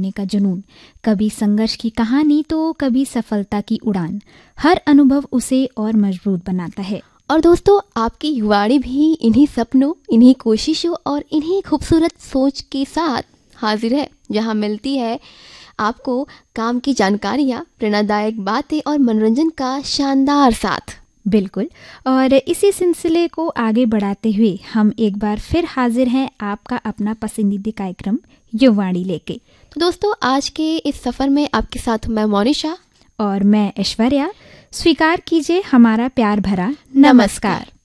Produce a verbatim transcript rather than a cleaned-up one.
बनने का जुनून, कभी संघर्ष की कहानी तो कभी सफलता की उड़ान। हर अनुभव उसे और मजबूत बनाता है। और दोस्तों, आपकी युवाणी भी इन्हीं सपनों, इन्हीं कोशिशों और इन्हीं खूबसूरत सोच के साथ हाजिर है, जहां मिलती है आपको काम की जानकारियाँ, प्रेरणादायक बातें और मनोरंजन का शानदार साथ। बिल्कुल, और इसी सिलसिले को आगे बढ़ाते हुए हम एक बार फिर हाजिर हैं आपका अपना पसंदीदा कार्यक्रम युवाणी लेके। तो दोस्तों, आज के इस सफ़र में आपके साथ मैं मोनिशा और मैं ऐश्वर्या। स्वीकार कीजिए हमारा प्यार भरा नमस्कार।